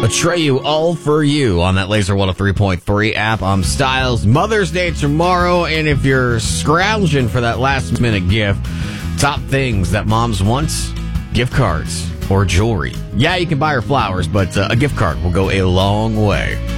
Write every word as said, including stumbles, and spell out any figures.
Atreyu, all for you on that Laser one oh three point three app. I'm Styles. Mother's Day tomorrow, and if you're scrounging for that last minute gift, top things that moms want, gift cards or jewelry. Yeah, you can buy her flowers, but uh, a gift card will go a long way.